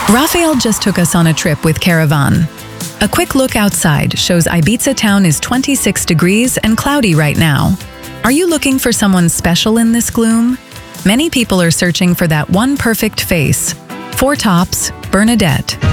Rafael just took us on a trip with Caravan. A quick look outside shows Ibiza town is 26 degrees and cloudy right now. Are you looking for someone special in this gloom? Many people are searching for that one perfect face. Four Tops, Bernadette.